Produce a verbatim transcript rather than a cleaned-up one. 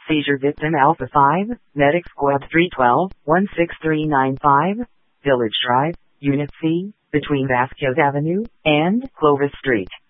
Seizure victim Alpha five, Medic Squad three one two, one six three nine five, Village Drive, Unit C, between Vasquez Avenue and Clovis Street.